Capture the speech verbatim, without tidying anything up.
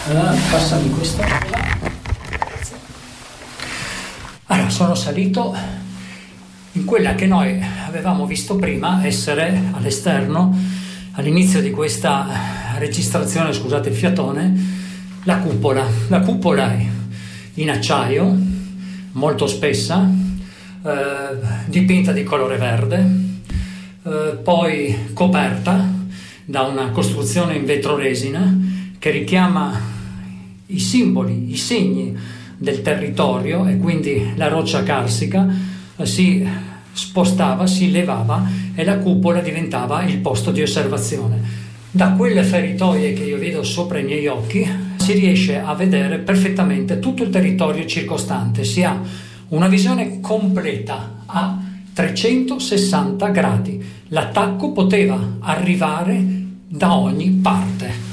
Allora, passami questa cosa. Grazie. Allora, sono salito in quella che noi avevamo visto prima essere all'esterno, all'inizio di questa registrazione, scusate il fiatone, la cupola. La cupola è in acciaio, molto spessa, eh, dipinta di colore verde, eh, poi coperta da una costruzione in vetroresina che richiama i simboli, i segni del territorio, e quindi la roccia carsica eh, si spostava, si levava e la cupola diventava il posto di osservazione. Da quelle feritoie che io vedo sopra i miei occhi si riesce a vedere perfettamente tutto il territorio circostante, si ha una visione completa a trecentosessanta gradi. L'attacco poteva arrivare da ogni parte.